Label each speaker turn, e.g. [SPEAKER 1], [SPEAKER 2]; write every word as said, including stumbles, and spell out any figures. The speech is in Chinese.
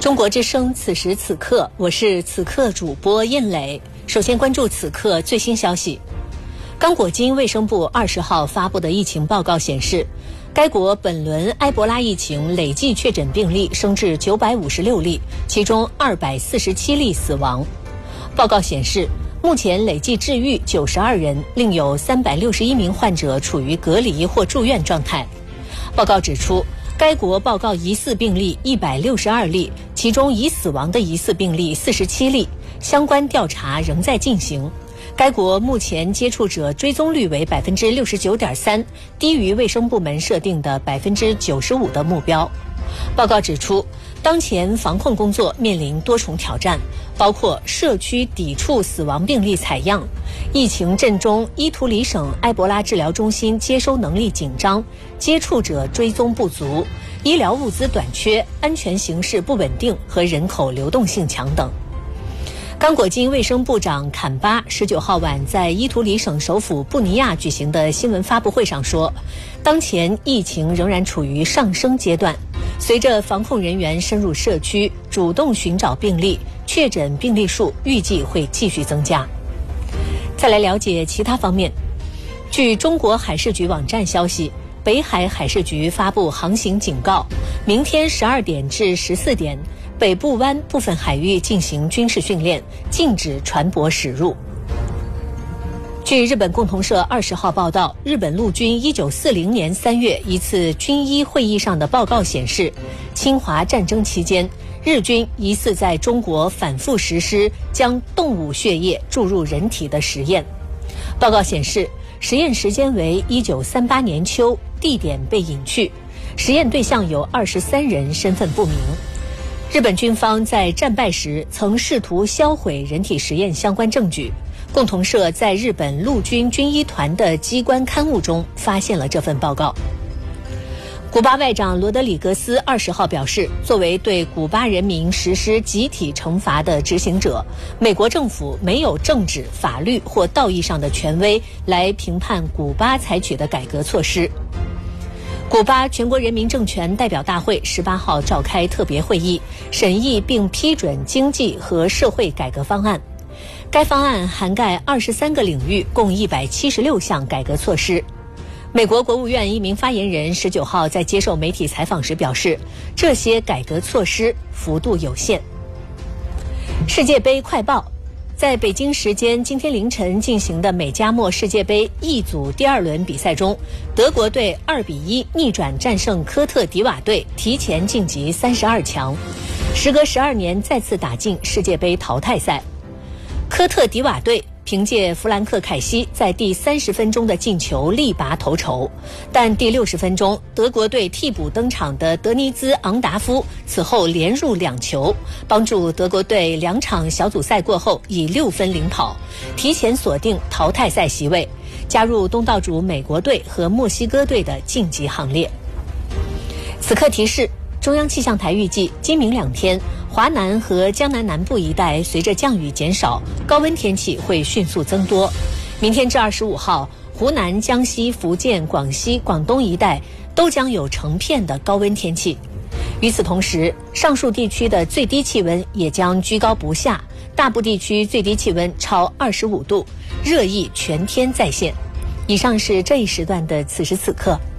[SPEAKER 1] 中国之声，此时此刻，我是此刻主播燕磊。首先关注此刻最新消息。刚果金卫生部二十号发布的疫情报告显示，该国本轮埃博拉疫情累计确诊病例升至九百五十六例，其中二百四十七例死亡。报告显示，目前累计治愈九十二人，另有三百六十一名患者处于隔离或住院状态。报告指出，该国报告疑似病例一百六十二例，其中已死亡的疑似病例四十七例，相关调查仍在进行。该国目前接触者追踪率为 百分之六十九点三， 低于卫生部门设定的 百分之九十五 的目标。报告指出，当前防控工作面临多重挑战，包括社区抵触死亡病例采样、疫情震中伊图里省埃博拉治疗中心接收能力紧张、接触者追踪不足、医疗物资短缺、安全形势不稳定和人口流动性强等。刚果金卫生部长坎巴十九号晚在伊图里省首府布尼亚举行的新闻发布会上说，当前疫情仍然处于上升阶段，随着防控人员深入社区，主动寻找病例，确诊病例数预计会继续增加。再来了解其他方面。据中国海事局网站消息，北海海事局发布航行警告，明天十二点至十四点，北部湾部分海域进行军事训练，禁止船舶驶入。据日本共同社二十号报道，日本陆军一九四零年三月一次军医会议上的报告显示，侵华战争期间，日军疑似在中国反复实施将动物血液注入人体的实验。报告显示，实验时间为一九三八年秋，地点被隐去，实验对象有二十三人，身份不明。日本军方在战败时曾试图销毁人体实验相关证据。共同社在日本陆军军医团的机关刊物中发现了这份报告。古巴外长罗德里格斯二十号表示，作为对古巴人民实施集体惩罚的执行者，美国政府没有政治、法律或道义上的权威来评判古巴采取的改革措施。古巴全国人民政权代表大会十八号召开特别会议，审议并批准经济和社会改革方案。该方案涵盖二十三个领域，共一百七十六项改革措施。美国国务院一名发言人十九号在接受媒体采访时表示，这些改革措施幅度有限。世界杯快报。在北京时间今天凌晨进行的美加墨世界杯 E 组第二轮比赛中，德国队二比一逆转战胜科特迪瓦队，提前晋级三十二强，时隔十二年再次打进世界杯淘汰赛。科特迪瓦队凭借弗兰克·凯西在第三十分钟的进球力拔头筹，但第六十分钟，德国队替补登场的德尼兹·昂达夫此后连入两球，帮助德国队两场小组赛过后以六分领跑，提前锁定淘汰赛席位，加入东道主美国队和墨西哥队的晋级行列。此刻提示，中央气象台预计今明两天，华南和江南南部一带随着降雨减少，高温天气会迅速增多。明天至二十五号，湖南、江西、福建、广西、广东一带都将有成片的高温天气。与此同时，上述地区的最低气温也将居高不下，大部地区最低气温超二十五度，热议全天再现。以上是这一时段的此时此刻。